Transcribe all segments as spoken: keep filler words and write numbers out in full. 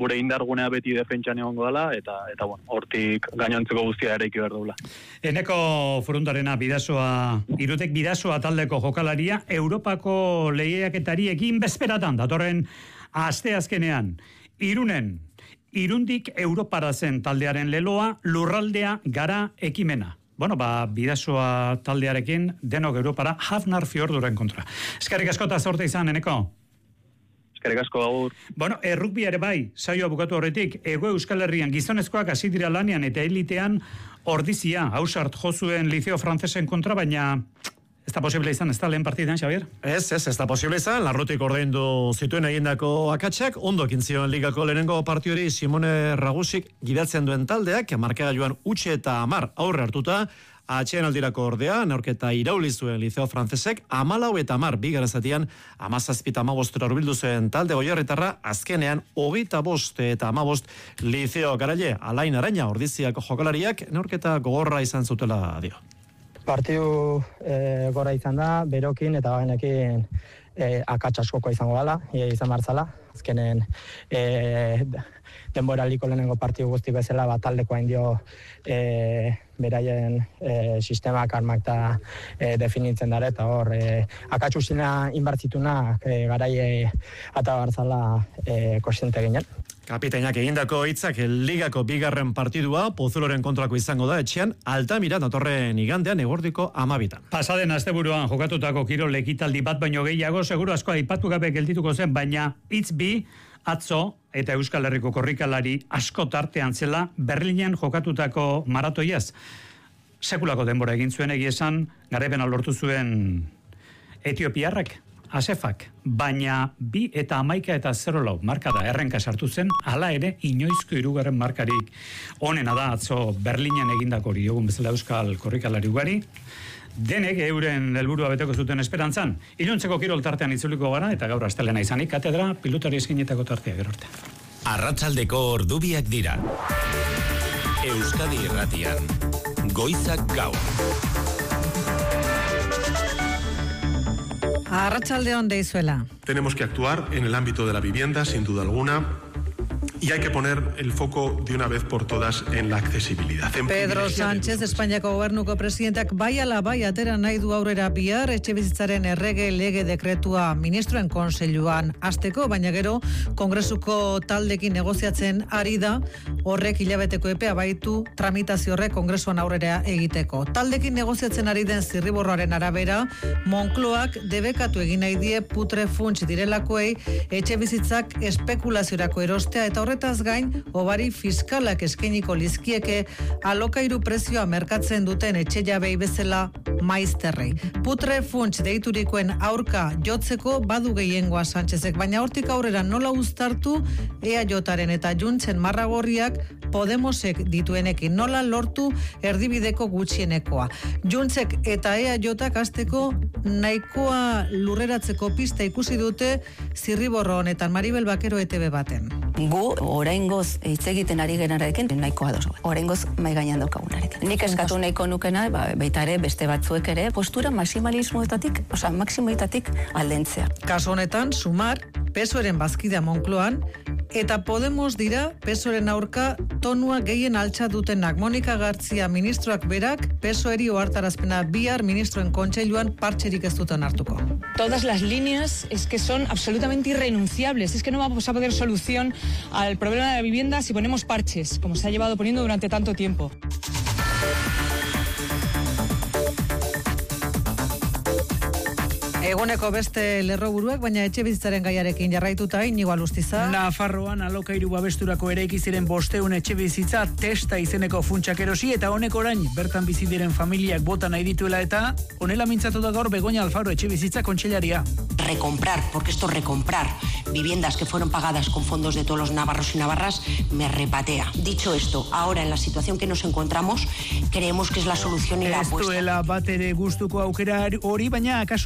gure indargunea beti defentsan egongo dela, eta, eta bueno, hortik gainontzeko guztia eraiki behar dugula. Eneko Furundarena bidasoa, Irutek bidasoa taldeko jokalaria, Europako lehiaketariekin bezperatan, datorren asteazkenean, Irunen, Irundik Europara zen taldearen leloa, lurraldea gara ekimena. Bueno, ba, bidasoa taldearekin, denok Europara, Hafnar Fjorduren kontra. Eskerrik asko eta zorte izan, Eneko? Eskerrik asko agur. Bueno, errukbi ere bai, saioa bukatu horretik, Ego Euskal Herrian gizonezkoak hasi dira lanean eta elitean ordizia, hausart jozuen liceo frantzesen kontra, baina ez da posible izan, ez da lehen partidan, Xavier? Ez, ez, ez da posible izan, Larrutik ordaindu zituen egindako akatsak, ondo ekin zion ligako lehenengo partiori Simone Ragusik gidatzen duen taldeak, markagailuan utxe eta amar aurre hartuta, atxeen aldirako ordea, neorketa irauli zuen liceo frantzesek, amalau eta amar bigarren zatian, amazazpita amabostura urbildu zen talde goiarritarra, azkenean, hogeita bost eta amabost liceo garaile, Alain Araña ordiziako jokalariak, neorketa gogorra izan zutela dio. Partiu e, gora izan da, berokin eta bagenekin e, akatsaskoko izango dela, e, izan martzala. Azkenen e, denboraliko lehenengo partiu guzti bezala bat taldeko hain dio e, beraien e, sistemak armak eta e, definitzen dara, eta hor e, akatsusina inbartzituna e, garaie eta barzala e, kosiente ginen. Kapitainak egindako hitzak ligako bigarren partidua Pozuloren kontrako izango da etxean Altamira datorren igandean egordiko amabitan. Pasaden asteburuan jokatutako kirol ekitaldi bat baino gehiago seguru asko aipatu gabe geldituko zen, baina hitz bi atzo eta Euskal Herriko korrikalari asko tartean zela Berlinen jokatutako maratoiaz. Sekulako denbora egin zuen egia esan, garaipena lortu zuen Etiopiarrak. Asefak, baina bi eta hamaika eta zero lau marka da errenka sartu zen, hala ere inoizko hirugarren markarik onena da atzo Berlinen egindako hori, egun bezala Euskal korrikalari ugari, denek euren helburua beteko zuten esperantzan. Iluntzeko kirol tartean itzuliko gara, eta gaur astelena izanik, katedra pilotari eskinetako tartea gerorte. Arratsaldeko ordubiak dira. Euskadi Irratian, Goizak Gaur. Arratsaldeon deizuela. Tenemos que actuar en el ámbito de la vivienda, sin duda alguna, y hay que poner el foco de una vez por todas en la accesibilidad. En Pedro Sánchez, Espainiako gobernuko presidentak bai ala bai atera nahi du aurrera bihar etxebizitzaren errege lege dekretua ministroen kontseiluan hasteko, baina gero Kongresuko taldekin negoziatzen ari da, horrek hilabeteko epea baitu tramitazio horrek Kongresuan aurrera egiteko. Taldekin negoziatzen ari den zirriborroaren arabera, Moncloak debekatu egin nahi die putre funts direlakoei etxebizitzak espekulaziorako erostea, eta horretaz gain, obari fiskalak eskainiko lizkieke alokairu prezioa merkatzen duten etxe jabei bezala maizterrei. Putre funts deiturikoen aurka jotzeko badu gehiengoa Sánchezek, baina hortik aurrera nola uztartu E A Jaren eta Juntzen marragorriak Podemosek dituenekin, nola lortu erdibideko gutxienekoa. Juntzek eta E A Jak hasteko nahikoa lurreratzeko pista ikusi dute zirriborro honetan. Maribel Bakero E T B baten. Gu oraingoz hitz egiten ari genararekin nahikoa dozu. Oraingoz mai gainean daukagunarekin. Nik eskatu nahiko nukena, ba, baita ere beste batzuek ere postura maximalismoetatik, osea maximoetatik aldentzea. Kasu honetan Sumar P S O Eren bazkidea Moncloan eta Podemos dira P S O Eren aurka tonua gehien altxa dutenak. Monika Gartzia ministroak berak P S O Eri ohartarazpena bihar ministroen kontseiluan partxerik ez duten hartuko. Todas las líneas es que son absolutamente irrenunciables. Es que no vamos a poder solución al problema de la vivienda si ponemos parches, como se ha llevado poniendo durante tanto tiempo. Eguneko beste lerroburuak, baina etxebizitzaren gaiarekin jarraituta Inigo Alustiza. Nafarroan alokairu babesturako eraiki ziren bosteun etxebizitza testa izeneko funtsak erosi eta honek orain bertan bizi diren familiak bota nahi dituela eta honela mintzatu da gaur Begoña Alfaro etxebizitza kontseilaria. Recomprar, porque esto recomprar viviendas que fueron pagadas con fondos de todos los navarros y navarras me repatea. Dicho esto, ahora en la situación que nos encontramos, creemos que es la solución y la apuesta. Ez duela bat ere gustuko aukera hori, baina akaso publiko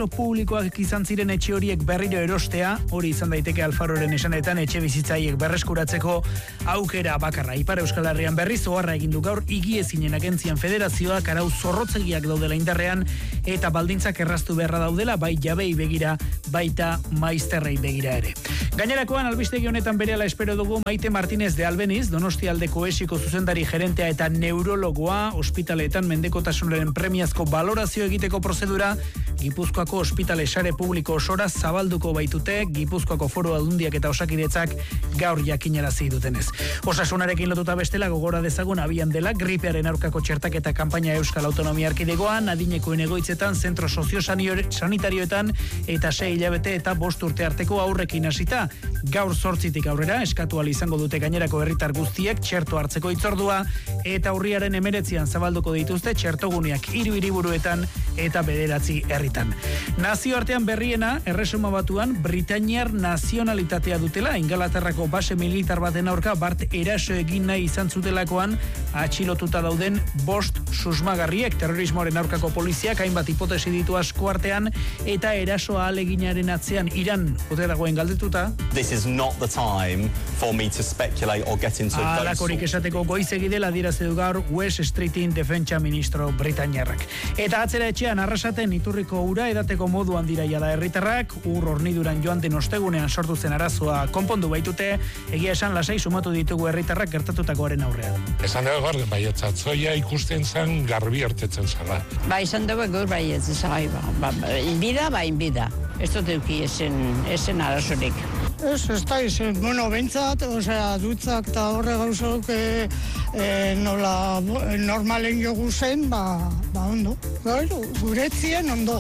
publikoak izan ziren etxe horiek berriro erostea, hori izan daiteke Alfaroren esanetan etxe bizitzaiek berreskuratzeko aukera bakarra. Ipar Euskal Herrian berriz oharra egin du gaur higiezinen agentzien federazioak arau zorrotzegiak daudela indarrean eta baldintzak erraztu beharra daudela bai jabei begira baita maizterrei begira ere. Gainerakoan albistegi honetan berehala espero dugu Maite Martínez de Albeniz, Donostialdeko esiko zuzendari gerentea eta neurologoa, ospitaleetan mendekotasunaren premiazko balorazio egiteko prozedura Gipuzkoako ospitale sare publiko osora zabalduko baitute Gipuzkoako Foru Aldundiak eta Osakidetzak gaur jakinarazi dutenez. Osasunarekin lotuta bestela gogora dezagun abian dela gripearen aurkako txertaketa kanpaina Euskal Autonomia Erkidegoan, adinekoen egoitzetan, zentro soziosanitarioetan eta sei hilabete eta bost urte arteko aurrekin hasita. Gaur zortzitik aurrera eskatu ahal izango dute gainerako herritar guztiek txerto hartzeko hitzordua eta urriaren emeretzian zabalduko dituzte txertoguneak hiru hiriburuetan eta bederatzi herritan. Nazioartean berriena, Erresuma Batuan Britainiar nazionalitatea dutela, Ingalaterrako base militar baten aurka bart eraso egin nahi izan zutelakoan atxilotuta dauden bost susmagarriek. Terrorismoaren aurkako poliziak hainbat hipotesi ditu asko artean eta eraso ahaleginaren atzean Iran ote dagoen galdetuta. This is not the time for me to speculate or get into those. Alakorik esateko goizegi dela adierazi du gaur West Streetin defentsa ministro britainiarrak. Eta atzera etxean arrasaten iturriko ura edateko moduan dira jada herritarrak, ur horniduran joan den ostegunean sortu zen arazoa konpondu baitute, egia esan lasai sumatu ditugu herritarrak gertatutakoaren aurrean. Esan dago gaur baietza, zoia ikusten zen garbi hartetzen zala. Ba, esan dago gaur baietza zai, ba, inbida, ba, inbida. Ez dut euki esen, esen arazorik. Ez, ez da izen, bueno, bentsat, osea, dutzak eta horre gauzok e, e, nola normalen jogu zen, ba, ba ondo. Guretzien ondo.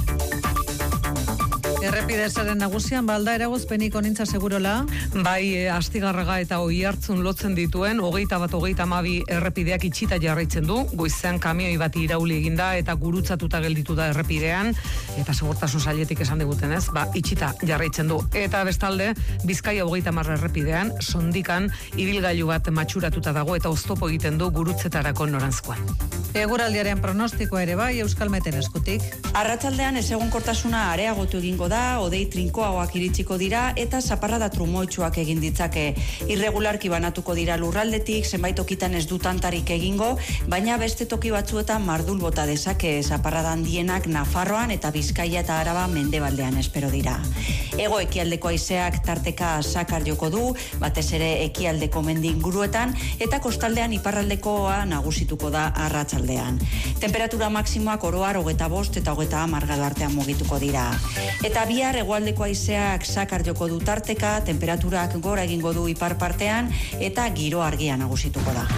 Errepidezaren nagusian balda eragozpenik onintza segurola? Bai, Astigarraga eta Oiartzun lotzen dituen, hogeita bat, hogeita hamabi errepideak itxita jarraitzen du, goizean kamioi bat irauli eginda eta gurutzatuta gelditu da errepidean, eta segurtasun sailetik esan diguten ez, ba, itxita jarraitzen du. Eta bestalde, Bizkaia hogeita hamar errepidean, sondikan, ibilgailu bat matxuratuta dago eta oztopo egiten du gurutzetarako noranzkoan. Eguraldiaren pronostikoa ere bai, Euskalmeten eskutik. Arratsaldean ezegonkortasuna areagotu egingo da, odei trinkoagoak iritsiko dira eta zaparrada trumoitsuak egin ditzake. Irregularki banatuko dira lurraldetik, zenbait tokitan ez du tantarik egingo, baina beste toki batzuetan mardul bota dezake. Zaparrada handienak Nafarroan eta Bizkaia eta Araba mendebaldean espero dira. Hego ekialdeko haizeak tarteka sakar joko du, batez ere ekialdeko mendi inguruetan eta kostaldean iparraldekoa nagusituko da arratsaldean. Temperatura maksimoak oro har hogeita bost eta hogeita hamar gradu artean mugituko dira. Eta bihar hegoaldeko haizeak sakar joko du tarteka, temperaturak gora egingo du ipar partean eta giro argia nagusituko da.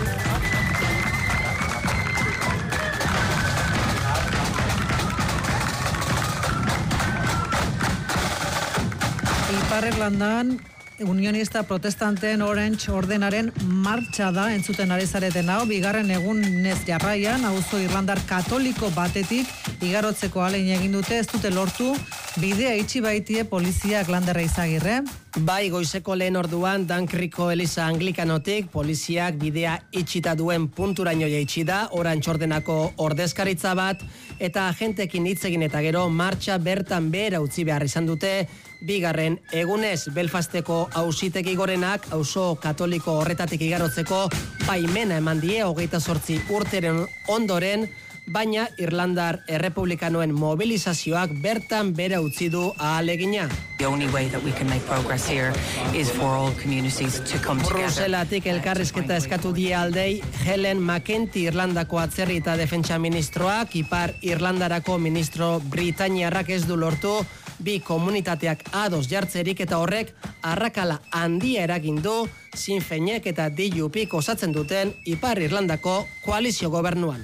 Ipar Irlandan unionista protestanteen Orange ordenaren martxa da entzuten ari zareten hau, bigarren egunez jarraian, auzo irlandar katoliko batetik igarotzeko ahalegin egin dute, ez dute lortu, bidea itxi baitie poliziak Landerra Izagirre. Bai, goizeko lehen orduan, Dankriko Eliza Anglikanotik, poliziak bidea itxita duen punturaino jaitsi da, Orange ordenako ordezkaritza bat, eta agentekin hitz egin eta gero martxa bertan behera utzi behar izan dute, bigarren egunez Belfasteko auzitegi gorenak auzo katoliko horretatik igarotzeko baimena eman die hogeita zortzi urteren ondoren, baina Irlandar Errepublikanoen mobilizazioak bertan bera utzi du ahalegina. The only way that we can make progress here is for all communities to come together. Bruselatik elkarrizketa eskatu die aldei Helen McEntee Irlandako atzerri eta defentsa ministroak, Ipar Irlandarako ministro Britainiarrak ez du lortu, bi komunitateak ados jartzerik eta horrek arrakala handia eragin du Sinn Feinek eta D U P osatzen duten Ipar Irlandako koalizio gobernuan.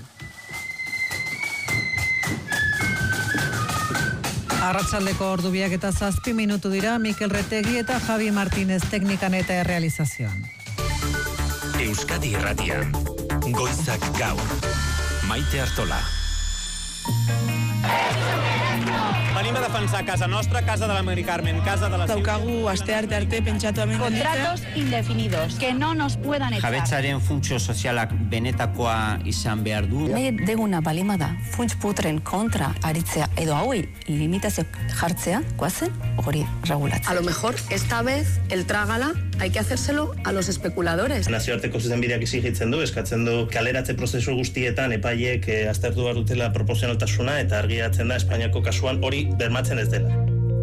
Arratsaldeko ordubiak eta zazpi minutu dira, Mikel Retegi eta Javi Martínez teknikan eta errealizazioan. Euskadi Irratian, Goizak Gaur, Maite Artola. Venim a defensar casa nostra, casa de la Mari Carmen, casa de la... Daukagu aste arte arte pentsatu hemen. Contratos indefinidos, que no nos puedan echar. Jabetzaren funtzio sozialak benetakoa izan behar du. Nahi deguna balima da, funts putren kontra aritzea, edo hauei limitazio jartzea, guazen, hori regulatzea. A lo mejor, esta vez, el trágala, hay que hacérselo a los especuladores. Nazioarteko zuzenbideak exigitzen du, eskatzen du kaleratze prozesu guztietan epaiek eh, aztertu behar dutela proportzionaltasuna eta argiratzen da Espainiako kasuan hori bermatzen ez dela.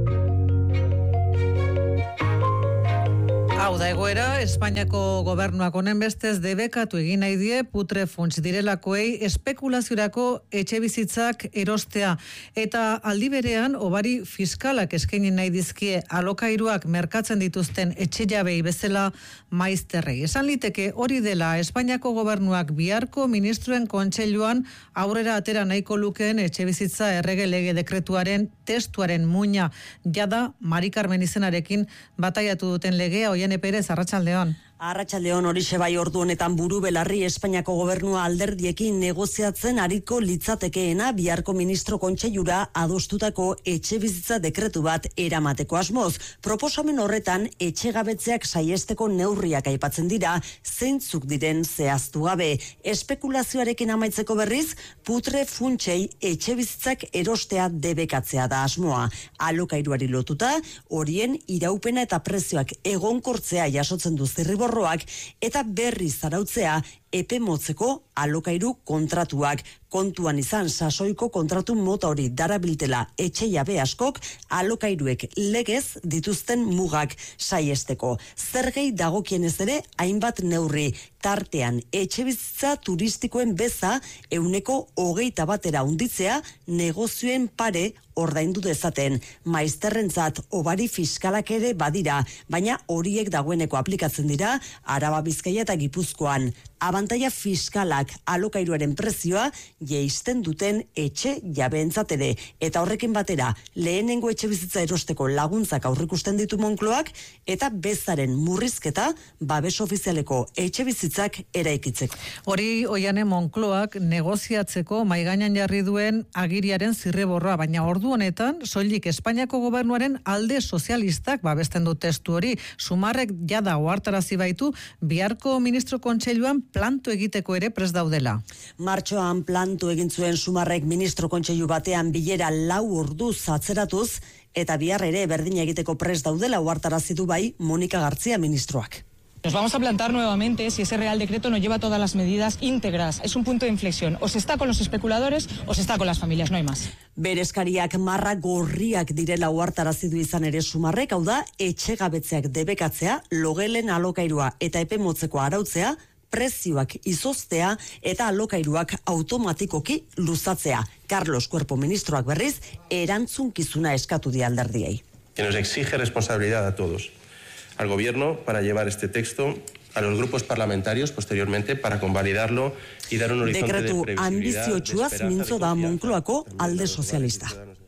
Hau da egoera, Espainiako gobernuak honen bestez debekatu egin nahi die putre funts direlakoei espekulaziorako etxe bizitzak erostea. Eta aldi berean, obari fiskalak eskaini nahi dizkie alokairuak merkatzen dituzten etxe jabei bezala maizterrei. Esan liteke hori dela Espainiako gobernuak biharko ministroen kontseiluan aurrera atera nahiko lukeen etxe bizitza errege lege dekretuaren testuaren muina. Jada, Mari Carmen izenarekin bataiatu duten legea Oiane Perez, arratsaldeon. Arratsaldeon, horixe bai ordu honetan buru belarri Espainiako gobernua alderdiekin negoziatzen ariko litzatekeena biharko ministro kontseilura adostutako etxe bizitza dekretu bat eramateko asmoz. Proposamen horretan etxegabetzeak saiesteko neurriak aipatzen dira, zeintzuk diren zehaztu gabe. Espekulazioarekin amaitzeko berriz, putre funtsei etxe bizitzak erostea debekatzea da asmoa. Alokairuari lotuta, horien iraupena eta prezioak egonkortzea jasotzen du zirriborroak eta berriz zarautzea epe motzeko alokairu kontratuak. Kontuan izan sasoiko kontratu mota hori darabiltela etxe jabe askok alokairuek legez dituzten mugak saiesteko. Zergei dagokienez ere hainbat neurri, tartean etxe bizitza turistikoen beza euneko hogeita batera unditzea negozioen pare ordaindu dezaten. Maizterrentzat obari fiskalak ere badira, baina horiek dagoeneko aplikatzen dira Araba, Bizkaia eta Gipuzkoan. Abantaila fiskalak alokairuaren prezioa jeisten duten etxe jabeentzat ere, eta horrekin batera lehenengo etxe bizitza erosteko laguntzak aurrikusten ditu Monkloak eta bezaren murrizketa babes ofizialeko etxe bizitzak eraikitzeko. Hori Oiane Monkloak negoziatzeko maigainan jarri duen agiriaren zirriborroa, baina ordu honetan soilik Espainiako gobernuaren alde sozialistak babesten du testu hori. Sumarrek jada ohartarazi baitu biharko ministro kontseiluan planto egiteko ere prest daudela. Martxoan planto egin zuen Sumarrek ministro kontseilu batean bilera lau orduz atzeratuz eta bihar ere berdina egiteko prest daudela ohartarazi du bai Monika Gartzia ministroak. Nos vamos a plantar nuevamente si ese Real Decreto no lleva todas las medidas íntegras. Es un punto de inflexión. O se está con los especuladores o se está con las familias, no hay más. Bereskariak marra gorriak direla ohartarazi du izan ere Sumarrek, hau da, etxegabetzeak debekatzea, logelen alokairua eta epe motzeko arautzea, prezioak izoztea eta alokairuak automatikoki luzatzea. Carlos Cuerpo ministroak berriz erantzunkizuna eskatu die alderdiei. Que nos exige responsabilidad a todos. Al gobierno para llevar este texto a los grupos parlamentarios posteriormente para convalidarlo y dar un horizonte Dekretu de previsibilidad. ambiziotsua mintzo da Monkloako alde sozialista.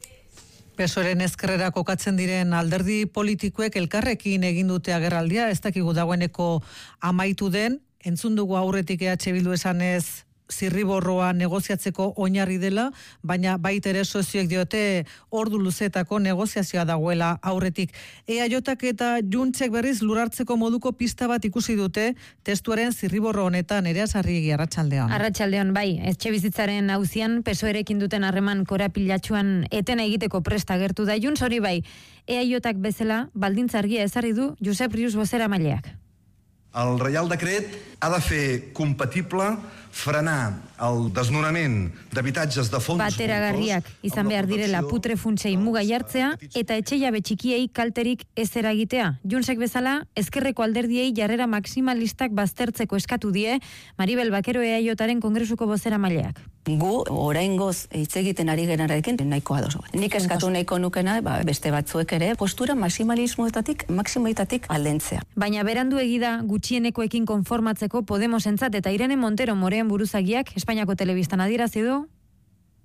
Pesoren ezkerrera kokatzen diren alderdi politikoek elkarrekin egin dute agerraldia, ez dakigu dagoeneko amaitu den, entzun dugu aurretik E H Bildu esanez zirriborroa negoziatzeko oinarri dela, baina baita ere sozioek diote ordu luzetako negoziazioa dagoela aurretik. E A Jk eta Juntsek berriz lurartzeko moduko pista bat ikusi dute testuaren zirriborro honetan. Nerea Sarriegi, arratsaldeon. Arratsaldeon, bai, etxe bizitzaren auzian pesoerekin duten harreman korapilatsuan etena egiteko presta agertu da Junts, hori bai, E A Jk bezala baldintza argia ezarri du Josep Rius bozeramaileak. El Reial Decret ha de fer compatible frenar el desnonament d'habitatges de fons bateragarriak izan behar direla putre funtsei muga jartzea eta etxe jabe txikiei kalterik ez eragitea. Juntsek bezala, ezkerreko alderdiei jarrera maximalistak baztertzeko eskatu die Maribel Bakero E A Jaren kongresuko bozeramaileak. Gu oraingoz hitz egiten ari genarekin nahiko ados. Nik eskatu nahiko nukena, ba, beste batzuek ere postura maximalismoetatik, maximoetatik aldentzea. Baina berandu egida gutxienekoekin konformatzeko Podemosentzat eta Irene Montero Moreen buruzagiak Espainiako telebistan adierazi du.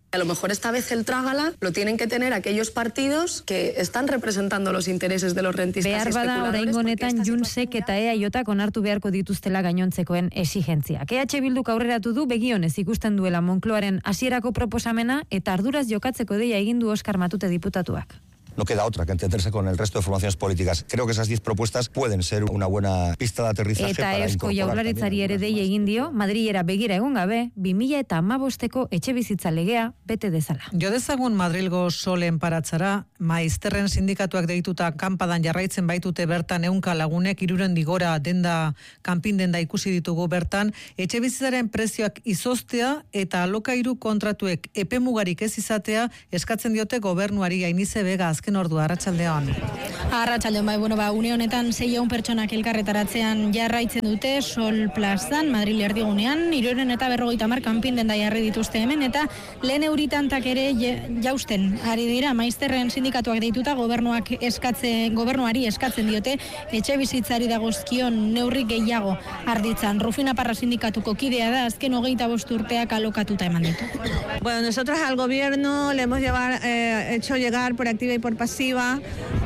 A lo mejor esta vez el trágala lo tienen que tener aquellos partidos que están representando los intereses de los rentistas y especuladores. Behar bada, oraingo honetan Junsek eta E A Jotak onartu beharko dituztela gainontzekoen exigentziak. E H Bilduk aurreratu du begionez ikusten duela Moncloaren hasierako proposamena eta arduraz jokatzeko deia egin du Oskar Matute diputatuak. No queda otra que entenderse con el resto de formaciones políticas. Creo que esas diez propuestas pueden ser una buena pista de aterrizaje eta para Eusko incorporar Jaurlaritzari ere dei egin dio, Madrilera begira egon gabe, bi mila hamabosteko etxebizitza legea bete dezala. Jo dezagun Madrilgo solen paratzara, maizterren sindikatuak deituta kanpadan jarraitzen baitute bertan ehunka lagunek hiruren digora denda, kanpin denda ikusi ditugu bertan, etxebizitzaren prezioak izoztea eta alokairu kontratuek epemugarik ez izatea eskatzen diote gobernuari. Ainize Vega, azken ordua, arratsaldean. Arratsaldean, bai, bueno, ba, une honetan seiehun pertsonak elkarretaratzean jarraitzen dute Sol plazan, Madril erdigunean, hirurehun eta berrogeita hamar kanpin denda jarri dituzte hemen, eta lehen euritantak ere jausten ari dira, maizterren sindikatuak deituta gobernuak eskatzen, gobernuari eskatzen diote etxe bizitzari dagozkion neurri gehiago arditzan. Rufina Parra sindikatuko kidea da, azken hogeita bost urteak alokatuta eman ditu. Bueno, nosotros al gobierno le hemos llevar, eh, hecho llegar por activa y por pasiva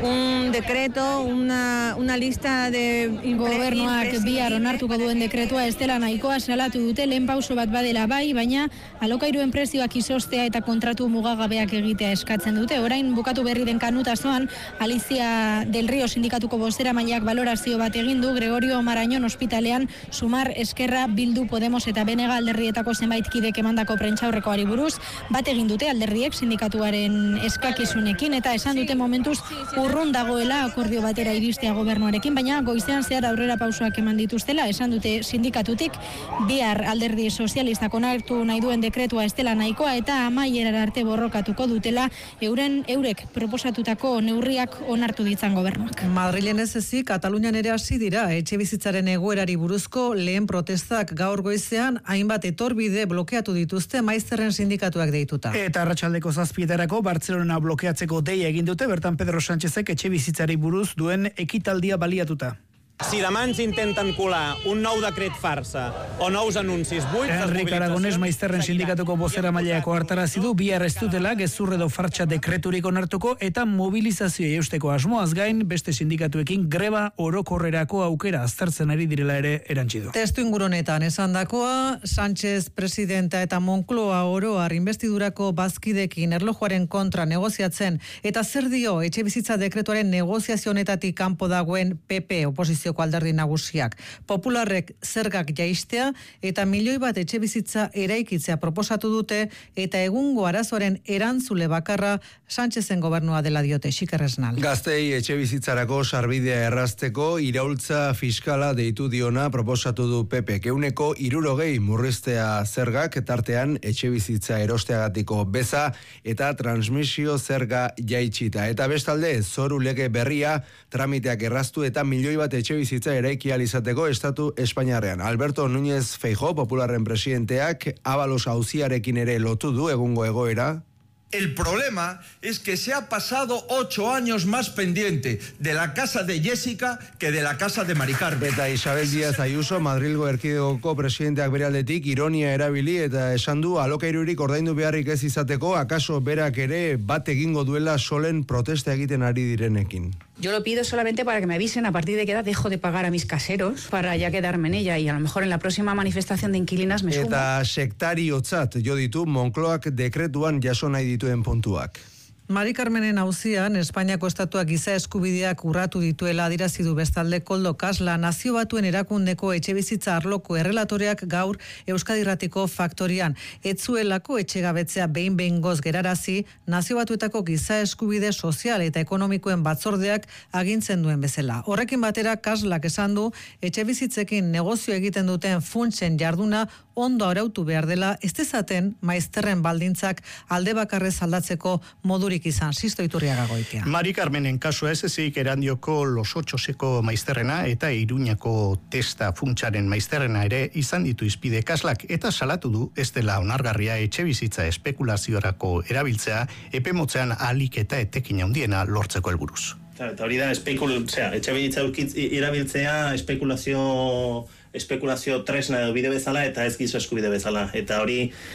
un decreto, una, una lista de gobernuak bihar onartuko duen dekretua ez dela nahikoa salatu dute, lehen pauso bat badela bai, baina alokairuen prezioak izostea eta kontratu mugagabeak egitea eskatzen dute. Orain bukatu berri den kanutazoan, Alicia del Río sindikatuko bozeramaileak balorazio bat egin du, Gregorio Marañon ospitalean Sumar, Eskerra, Bildu, Podemos eta Benega alderrietako zenbait kidek emandako prentsaurrekoari buruz, bat egin dute alderriek sindikatuaren eskakizunekin eta esan dute momentuz urrun dagoela akordio batera iristea gobernuarekin, baina goizean zehar aurrera pausoak eman dituztela, esan dute sindikatutik, bihar alderdi sozialistak onartu nahi duen dekretua ez dela nahikoa eta amaierara arte borrokatuko dutela euren eurek proposatutako neurriak onartu ditzan gobernuak. Madrilen ez ezik, Katalunian ere hasi dira etxe bizitzaren egoerari buruzko lehen protestak gaur goizean hainbat etorbide blokeatu dituzte maizterren sindikatuak deituta. Eta arratsaldeko zazpietarako Bartzelona blokeatzeko deia egin dute, bertan Pedro Sánchezek etxe bizitzari buruz duen ekitaldia baliatuta. Si demà ens intenten colar un nou decret farsa o nous anuncis buits... Enrique Aragonés maizterren sindikatuko bozeramaileako hartarazi du bihar ez dutela gezur edo fartsa dekreturik onartuko eta mobilizazioa eusteko asmoaz gain beste sindikatuekin greba orokorrerako aukera aztertzen ari direla ere erantsi du. Testu ingurunetan esandakoa, Sánchez presidenta eta Moncloa oroar investidurako bazkidekin erlojuaren kontra negoziatzen eta zer dio etxe bizitza dekretuaren negoziazionetatik kanpo dagoen P P oposizio alderdi nagusiak. Popularrek zergak jaistea eta milioi bat etxe bizitza eraikitzea proposatu dute eta egungo arazoaren erantzule bakarra Sánchezen gobernua dela diote Xikerresnal. Gaztei etxe bizitzarako sarbidea errazteko iraultza fiskala deitu diona proposatu du P P. Keuneko hirurogei murriztea zergak tartean etxe bizitza erosteagatiko beza eta transmisio zerga jaitsita. Eta bestalde zoru lege berria tramiteak erraztu eta milioi bat etxe bizitza eraiki ahal izateko estatu Espainiarrean. Alberto Núñez Feijóo, Popularren presidenteak, Ábalos auziarekin ere lotu du egungo egoera. El problema es que se ha pasado ocho años más pendiente de la casa de Jessica que de la casa de Mari Carmen. Eta Isabel Díaz Ayuso, Madrilgo erkidegoko presidenteak bere aldetik ironia erabili eta esan du alokairurik ordaindu beharrik ez izateko, akaso berak ere bat egingo duela solen protesta egiten ari direnekin. Yo lo pido solamente para que me avisen a partir de qué edad dejo de pagar a mis caseros para ya quedarme en ella y a lo mejor en la próxima manifestación de inquilinas me sumo. Eta sektariotzat jo ditu Moncloak dekretuan jaso nahi dituen puntuak. Mari Carmenen auzian Espainiako estatuak giza eskubideak urratu dituela adierazi du bestalde Koldo Kasla, Nazio Batuen erakundeko etxebizitza arloko errelatoreak gaur Euskadi Irratiko Faktorian. Etzuelako etxegabetzea behin behingoz gerarazi, Nazio Batuetako giza eskubide sozial eta ekonomikoen batzordeak agintzen duen bezala. Horrekin batera Kaslak esan du etxebizitzekin negozio egiten duten funtsen jarduna ondo arautu behar dela, ez dezaten maizterren baldintzak alde bakarrez aldatzeko modurik izan. Sisto Iturriaga Goitia. Mari Carmenen kasua ez ezik Erandioko Los Otxoseko maizterrena eta Iruñako Testa funtsaren maizterrena ere izan ditu izpide Kaslak eta salatu du ez dela onargarria etxe bizitza espekulaziorako erabiltzea epe motzean ahalik eta etekin handiena lortzeko helburuz. Eta hori da, espekulazioa, etxe bizitza erabiltzea espekulazio espekulazio tresna edo bide bezala eta ez giza eskubide bezala. Eta hori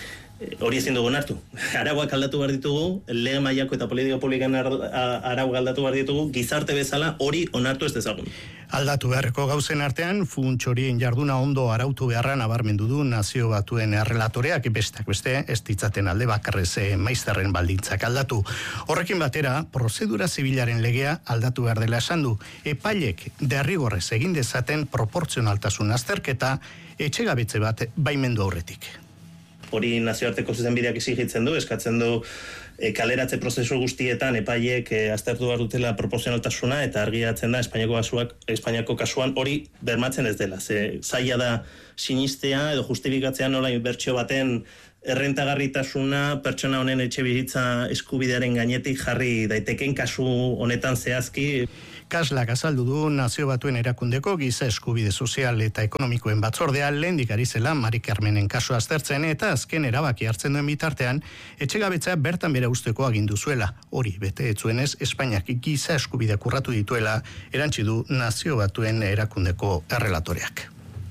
Hori ezin dugu hartu. Arauak aldatu behar ditugu, lege mailako eta politika publikan arauak aldatu behar ditugu, gizarte bezala hori onartu ez dezagun. Aldatu beharreko gauzen artean, funts horien jarduna ondo arautu beharra nabarmendu du Nazio Batuen errelatoreak besteak beste ez ditzaten alde bakarrez maizterren baldintzak aldatu. Horrekin batera, prozedura zibilaren legea aldatu behar dela esan du. Epailek derrigorrez egin dezaten proportzionaltasun azterketa etxegabetze bat baimendu aurretik. Hori nazioarteko zuzenbideak exigitzen du, eskatzen du e, kaleratze prozesu guztietan epaiek e, aztertu behar dutela proportzionaltasuna eta argiratzen da Espainiako kasuak, Espainiako kasuan hori bermatzen ez dela. Ze zaila da sinistea edo justifikatzea nola inbertsio baten errentagarritasuna pertsona honen etxebizitza eskubidearen gainetik jarri daiteken kasu honetan zehazki. Kaslak azaldu du Nazio Batuen erakundeko giza eskubide sozial eta ekonomikoen batzordea lehendik ari zela Mari Carmenen kasu aztertzen eta azken erabaki hartzen duen bitartean etxegabetzea bertan bera usteko agindu zuela. Hori bete ez zuenez Espainiak giza eskubideak urratu dituela erantsi du Nazio Batuen erakundeko errelatoreak.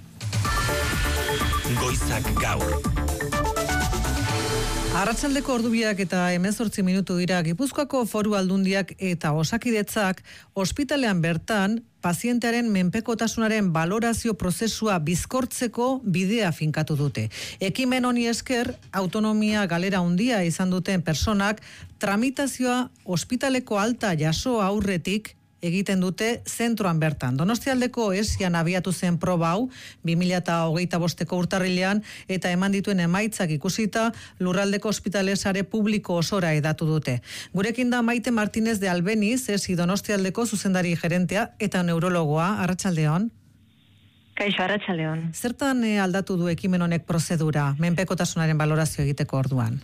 Goizak gaur. Arratsaldeko ordubiak eta hemezortzi minutu dira Gipuzkoako Foru Aldundiak eta Osakidetzak ospitalean bertan pazientearen menpekotasunaren balorazio prozesua bizkortzeko bidea finkatu dute. Ekimen honi esker, autonomia galera handia izan duten personak tramitazioa ospitaleko alta jaso aurretik egiten dute zentroan bertan. Donostialdeko esian abiatu zen proba hau, bi mila hogeita bosteko urtarrilean, eta eman dituen emaitzak ikusita, lurraldeko ospitale sare publiko osora edatu dute. Gurekin da Maite Martínez de Albeniz, esi Donostialdeko zuzendari gerentea eta neurologoa, arratsaldeon. Kaixo, arratsaldeon. Zertan aldatu du ekimen honek prozedura, menpekotasunaren balorazio egiteko orduan?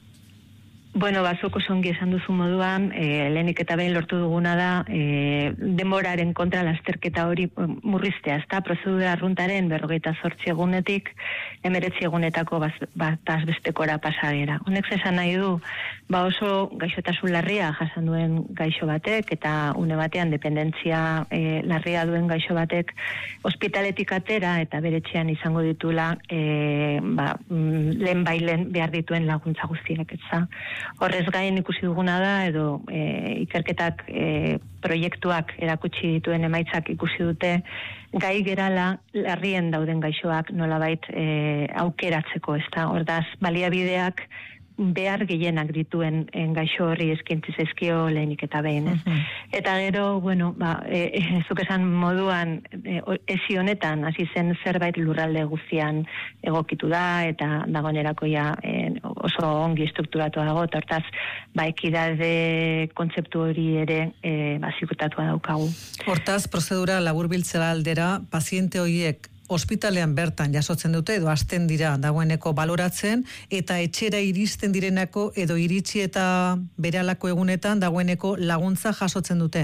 Bueno, bazuko zongi esan duzu moduan, e, lehenik eta behin lortu duguna da e, denboraren kontra lasterketa hori murriztea, ezta prozedura arruntaren berrogeita zortzi egunetik emeretzi egunetako bataz bestekora pasagera. Honek esan nahi du, ba oso gaixotasun larria jasan duen gaixo batek eta une batean dependentzia e, larria duen gaixo batek ospitaletik atera eta beretxean izango ditula e, ba, lehen bailen behar dituen laguntza guztiak, etza. Horrez gain ikusi duguna da, edo e, ikerketak e, proiektuak erakutsi dituen emaitzak ikusi dute, gai gerala larrien dauden gaixoak nolabait e, aukeratzeko, ezta. Ordaz, baliabideak behar gehienak dituen en gaixo horri eskaintzi zaizkio lehenik eta behin, ez? Uh-huh. Eta gero, bueno, ba, e, e, zuk esan moduan e, esi honetan hasi zen zerbait lurralde guztian egokitu da eta dagoenerako ja e, oso ongi estrukturatu dago, eta hortaz, ba, ekidade kontzeptu hori ere e, ba, zikutatua daukagu. Hortaz, prozedura laburbiltzera aldera, paziente horiek ospitalean bertan jasotzen dute edo hasten dira dagoeneko baloratzen eta etxera iristen direnako edo iritsi eta beralako egunetan dagoeneko laguntza jasotzen dute.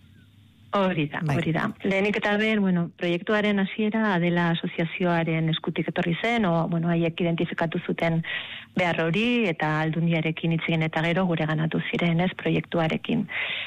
Hori da, hori da. Lehenik eta ben, bueno, proiektuaren hasiera Adela asoziazioaren eskutik etorri zen, o, bueno, haiek identifikatu zuten behar hori eta aldundiarekin hitz egin eta gero gure ganatu ziren, ez, proiektuarekin.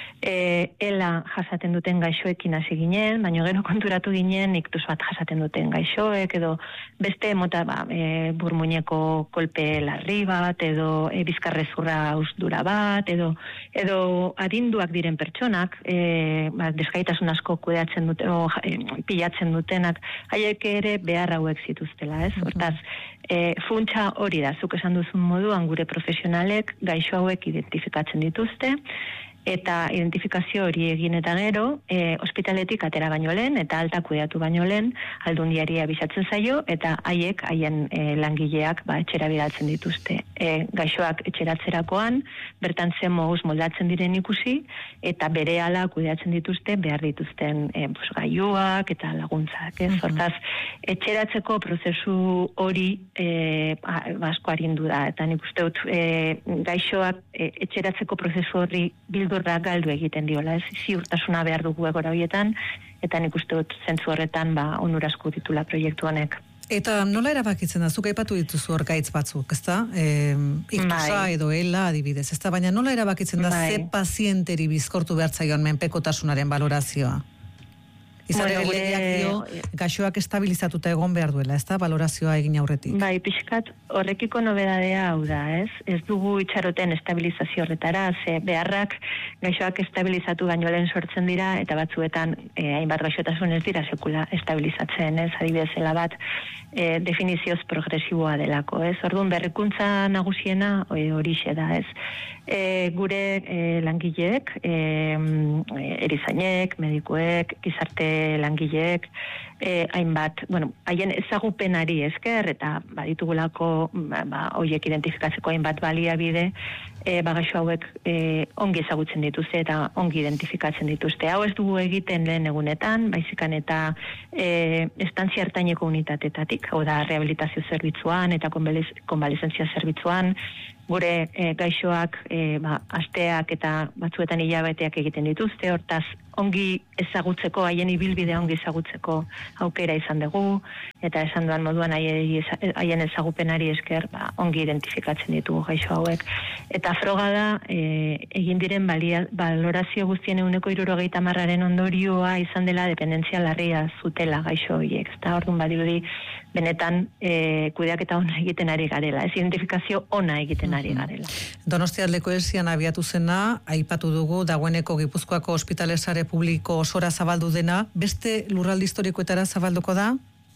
E, ela jasaten duten gaixoekin hasi ginen, baina gero konturatu ginen iktus bat jasaten duten gaixoek, edo beste mota ba, e, burmuineko kolpe larri bat, edo e, bizkarrezurra ausdura bat, edo, edo adinduak diren pertsonak, e, ba, deskaitasun asko kudeatzen dute, o, e, pilatzen dutenak, haiek ere behar hauek zituztela, ez? Hortaz, e, funtsa hori da, zuk esan duzun moduan gure profesionalek gaixo hauek identifikatzen dituzte, eta identifikazio hori egin eta gero, e, ospitaletik atera baino lehen, eta alta kudeatu baino lehen, aldundiari abisatzen zaio, eta haiek, haien e, langileak, ba, etxera bidaltzen dituzte. E, gaixoak etxeratzerakoan, bertan zen moduz moldatzen diren ikusi, eta berehala kudeatzen dituzte, behar dituzten e, bus, gaiuak eta laguntzak. Ez? Hortaz, etxeratzeko prozesu hori e, asko arindu da, eta nik uste dut e, gaixoak e, etxeratzeko prozesu hori bildu galdu egiten diola, ez ziurtasuna behar dugu egora horietan, eta nik uste dut zentzu horretan ba, onurasko ditula proiektu honek. Eta nola erabakitzen da, zuk aipatu dituzu hor gaitz batzuk, ezta? E, iktusa edo ela adibidez, ezta? Baina nola erabakitzen da, ze pazienteri bizkortu behar zaion menpekotasunaren balorazioa? Izan ere Bueno, legeak gure- dio, gaixoak estabilizatuta egon behar duela, ez da, valorazioa egin aurretik. Bai, pixkat horrekiko nobedadea hau da, ez? Ez dugu itxaroten estabilizazio horretara, ze beharrak gaixoak estabilizatu baino lehen sortzen dira, eta batzuetan eh, hainbat gaixotasun ez dira sekula estabilizatzen, ez? Adibidez, zela bat eh, definizioz progresiboa delako, ez? Orduan berrikuntza nagusiena eh, horixe da, ez? E, gure e, langileek, e, erizainek, medikuek, gizarte langileek, e, hainbat, bueno, haien ezagupenari esker, eta baditugulako, ba, ba, hoiek identifikatzeko hainbat baliabide, e, bagaxo hauek e, ongi ezagutzen dituzte eta ongi identifikatzen dituzte. Hau ez dugu egiten lehen egunetan, baizikan eta e, estantzia hartaineko unitatetatik, hau da, rehabilitazio zerbitzuan eta konbalizentzia zerbitzuan, gure e, gaixoak e, ba, asteak eta batzuetan hilabeteak egiten dituzte, hortaz ongi ezagutzeko, haien ibilbidea ongi ezagutzeko aukera izan dugu, eta esan duan moduan haien ezagupenari esker ba, ongi identifikatzen ditugu gaixo hauek. Eta froga da, e, egin diren balia, valorazio guztien eguneko hirurogeita hamarraren ondorioa izan dela dependentzia larria zutela gaixo horiek. Eta orduan badirudi benetan e, kudeaketa ona egiten ari garela, ez identifikazio ona egiten ari garela. Donostialdeko esian abiatu zena, aipatu dugu, dagoeneko Gipuzkoako ospitale sare publiko osora zabaldu dena, beste lurralde historikoetara zabalduko da?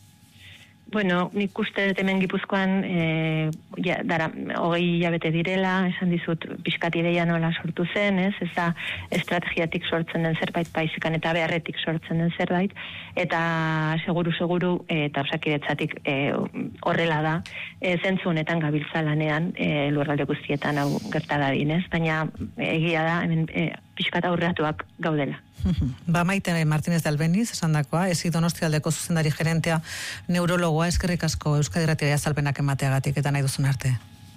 Bueno, nik uste dut hemen Gipuzkoan e, ja, dara, hogei hilabete direla, esan dizut pixkat ideia nola sortu zen, ez? Ez da estrategiatik sortzen den zerbait, baizikan eta beharretik sortzen den zerbait, eta seguru-seguru eta osakidetzatik e, horrela da, e, zentzu honetan gabiltza lanean e, lurralde guztietan hau gerta dadin, ez? Baina egia da, hemen e, pixkat aurreratuak gaudela. Ba, Maite Martínez de Albeniz, esan dakoa, ezi Donostialdeko zuzendari gerentea neurologoa, eskerrik asko Euskadi Irratia azalpenak emateagatik eta nahi duzun arte.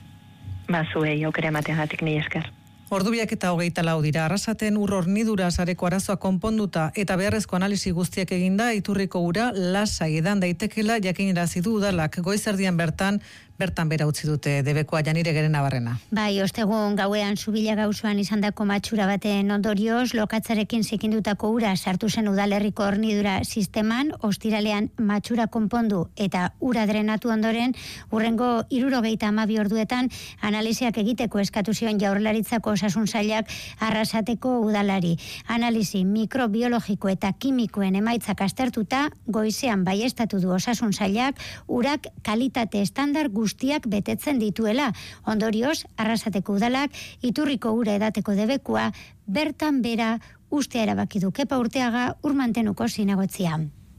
Ba, zuei aukera emateagatik ni esker. Ordubiak eta hogeita lau dira, Arrasaten ur hornidura sareko arazoa konponduta eta beharrezko analisi guztiak eginda, iturriko ura lasai edan daitekela jakinarazi du udalak goizerdian bertan bertan bera utzi dute debekoa Janire Gerena Barrena. Bai, ostegun gauean Zubila gauzoan izandako matxura baten ondorioz, lokatzarekin zikindutako ura sartu zen udalerriko hornidura sisteman, ostiralean matxura konpondu eta ura drenatu ondoren, urrengo hirurogeita hamabi orduetan analiziak egiteko eskatu zion Jaurlaritzako Osasun Sailak Arrasateko udalari. Analizi mikrobiologiko eta kimikoen emaitzak aztertuta, goizean baiestatu du Osasun Sailak urak kalitate estandar guztiak betetzen dituela. Ondorioz, Arrasateko udalak iturriko ura edateko debekua bertan bera ustea erabaki du. Kepa Urteaga urmantenuko zinegotzia.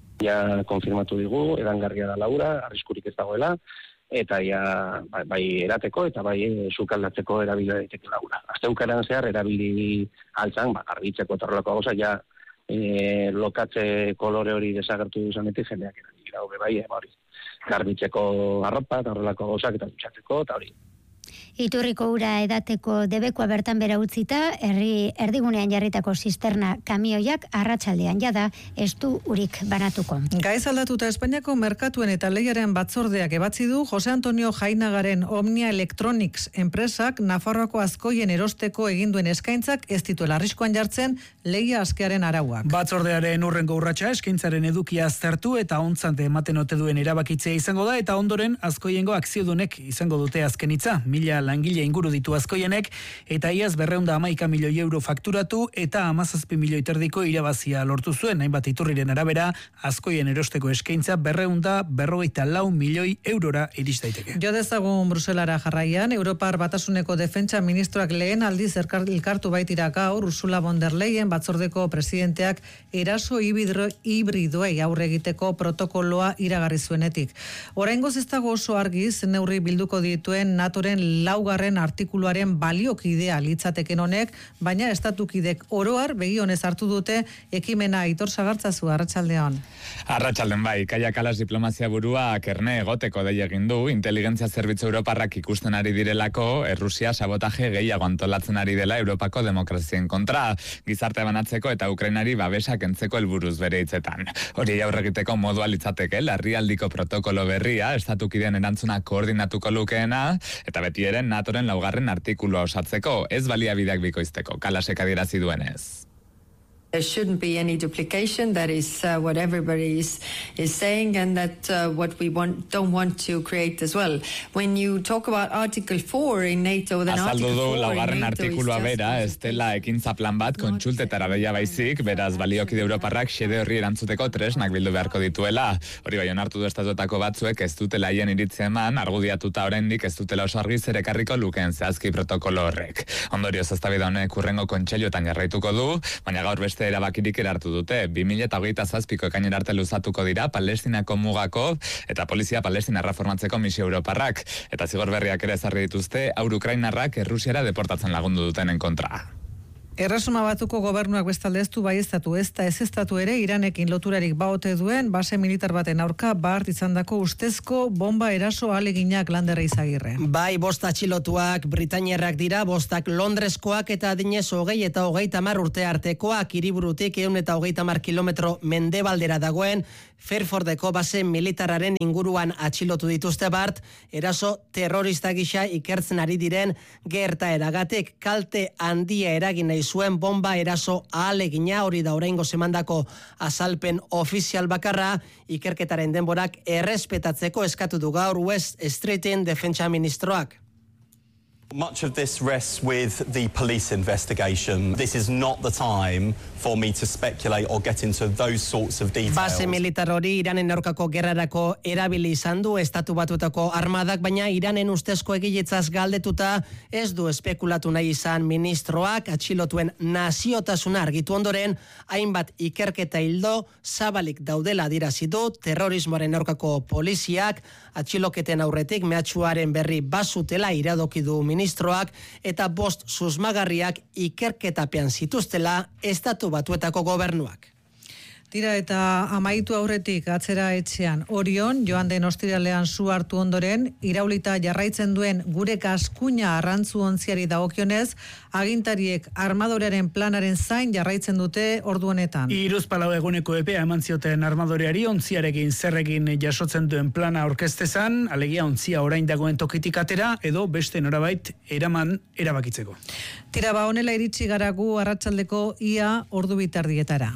Ja konfirmatu digu, edangarria da laura, arriskurik ez dagoela, eta ja bai, bai erateko eta bai sukaldatzeko erabili daiteke laura. Asteukaran zehar erabili altzan, ba, garbitzeko eta horrelako gauza, ja e, lokatze kolore hori desagertu zanetik jendeak erabili daube bai, e, hori. Garbitzeko arropa, eta horrelako gauzak eta dutxatzeko, eta hori. Iturriko ura edateko debekoa bertan bera utzita, herri erdigunean jarritako zisterna kamioiak arratsaldean jada ez du urik banatuko. Gaiz aldatuta Espainiako merkatuen eta lehiaren batzordeak ebatzi du Jose Antonio Jainagaren Omnia Electronics enpresak Nafarroako Azkoien erosteko eginduen eskaintzak ez dituela arriskuan jartzen lehia askearen arauak. Batzordearen urrengo urratsa eskaintzaren edukia aztertu eta ontzante ematen ote duen erabakitzea izango da eta ondoren Azkoiengo akziodunek izango dute azken hitza. Mila langile inguru ditu Azkoienek eta iaz berreunda hamaika milioi euro fakturatu eta hamazazpi milioi terdiko irabazia lortu zuen. Hainbat iturriren arabera Azkoien erosteko eskaintza berreunda berrogeita lau milioi eurora iris daiteke. Jo dezagun Bruselara jarraian, Europar Batasuneko defentsa ministroak lehen aldiz elkartu baitira gaur Ursula von der Leyen batzordeko presidenteak eraso hibridoei aurre egiteko protokoloa iragarri zuenetik. Oraingoz ez dago oso argiz neurri bilduko dituen NATOren laugarren artikuluaren baliokidea litzateken honek, baina estatukidek oroar begionez hartu dute ekimena. Aitor Sagartzazu, arratsaldean. Arratsalden bai, Kaia Kalas diplomazia burua kerne egoteko dei egin du, inteligentzia zerbitzu europarrak ikusten ari direlako, Errusia sabotaje gehiago antolatzen ari dela Europako demokrazien kontra, gizarte banatzeko eta Ukrainari babesa kentzeko helburuz bere hitzetan. Hori aurre egiteko modua litzateke larrialdiko protokolo berria, estatukideen erantzuna koordinatuko lukeena, eta beti ere NATOren laugarren artikulua osatzeko, ez baliabideak bikoizteko, Kalasek adierazi duenez. There shouldn't be any duplication. That is uh, what everybody is, is saying, and that uh, what we want don't want to create as well. When you talk about Article four in NATO, then Article four in laugarren NATO artikulua is bera, ez dela ekintza plan bat kontsultetara beia baizik, beraz baliokide Europarrak xede horri erantzuteko tresnak bildu beharko dituela. Hori bai onartu du estatuetako batzuek ez dutela haien iritzia eman, argudiatuta oraindik ez dutela oso argi zer ekarriko lukeen zehazki protokolo horrek. Ondorioz eztabaida honek hurrengo kontseiluetan jarraituko du, baina gaur beste erabakirik erartu dute. bi mila hogeita zazpiko ekainera arte luzatuko dira Palestinako mugako eta polizia palestinarra formatzeko misio europarrak. Eta zigor berriak ere ezarri dituzte, haur ukrainarrak Errusiara deportatzen lagundu dutenen kontra. Erresuma Batuko gobernuak bestalde ez du baieztatu ez da ez estatu ere Iranekin loturarik baote duen base militar baten aurka bart izandako ustezko bomba eraso aleginak Landerra Izagirre. Bai, bost atxilotuak Britainiarrak dira, bostak Londreskoak eta adinez hogei eta hogeita hamar urte artekoak, hiriburutik ehun eta hogeita hamar kilometro mendebaldera dagoen Fairfordeko base militararen inguruan atxilotu dituzte bart, eraso terrorista gisa ikertzen ari diren gertaeragatik kalte handia eragin nahi zuen bomba eraso ahalegina, hori da oraingo zemandako azalpen ofizial bakarra, ikerketaren denborak errespetatzeko eskatu du gaur West Streeten defentsa ministroak. Much of this rests with the police investigation. This is not the time for me to speculate or get into those sorts of details. Base militar hori Iranen aurkako gerrarako erabili izan du estatu batutako armadak, baina Iranen ustezko egiletzaz galdetuta ez du espekulatu nahi izan ministroak. Atxilotuen naziotasuna argitu ondoren, hainbat ikerketa hildo zabalik daudela adierazi du terrorismoaren aurkako poliziak, atxiloketen aurretik mehatxuaren berri bazutela iradoki du ministroak eta bost susmagarriak ikerketapean zituztela estatu batuetako gobernuak. Tira eta amaitu aurretik atzera etxean Orion, joan den ostiralean su hartu ondoren, iraulita jarraitzen duen gure kaskuina arrantzu ontziari dagokionez, agintariek armadorearen planaren zain jarraitzen dute ordu honetan. Hiruzpalau eguneko epea eman zioten armadoreari ontziarekin zerrekin jasotzen duen plana orkestezan, alegia ontzia orain dagoen tokitik atera edo beste norabait eraman erabakitzeko. Tira ba honela iritsi garagu arratsaldeko ia ordu bitardietara.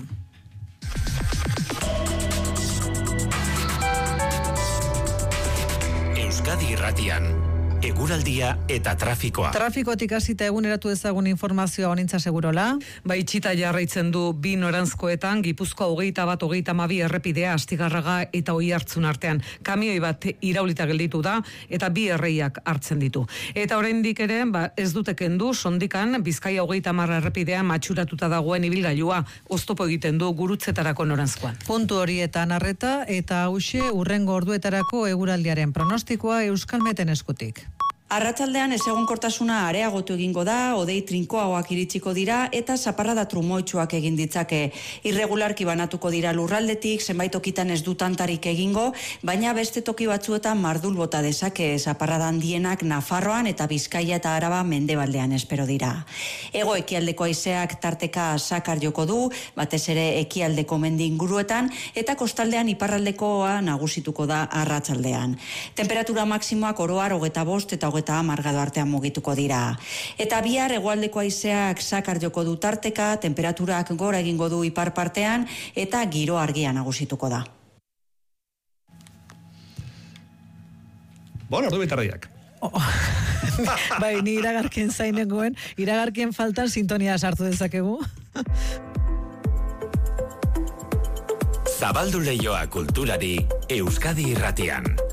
Euskadi Irratian, eguraldia eta trafikoa. Trafikotik hasita eguneratu ezagun informazioa honintza segurola. Bai, txita jarraitzen du bi noranzkoetan, Gipuzkoa hogeita bat, hogeita hamabi errepidea Astigarraga eta Oiartzun artean. Kamioi bat iraulita gelditu da eta bi erreiak hartzen ditu. Eta oraindik ere, ba, ez dute kendu, sondikan Bizkaia hogeita hamar errepidean matxuratuta dagoen ibilgailua oztopo egiten du gurutzetarako noranzkoan. Puntu horietan arreta eta hauxe urrengo orduetarako eguraldiaren pronostikoa Euskalmeten eskutik. Arratsaldean ezegonkortasuna areagotu egingo da, hodei trinkoagoak iritsiko dira eta zaparrada trumoitsuak egin ditzake. Irregularki banatuko dira lurraldetik, zenbait tokitan ez du tantarik egingo, baina beste toki batzuetan mardul bota dezake. Zaparrada handienak Nafarroan eta Bizkaia eta Araba mendebaldean espero dira. Hego ekialdeko haizeak tarteka sakar joko du, batez ere ekialdeko mendi inguruetan eta kostaldean iparraldekoa nagusituko da arratsaldean. Temperatura maksimoak oro har hogeita bost eta eta hamar gradu artean mugituko dira. Eta bihar hegoaldeko haizeak sakar joko du tarteka, temperaturak gora egingo du ipar partean eta giro argia nagusituko da. Bon, ordu bitardiak. Oh. Bai, ni iragarken zainegoen, iragarken faltan sintonia sartu dezakegu. Zabaldu leioa kulturari Euskadi Irratian.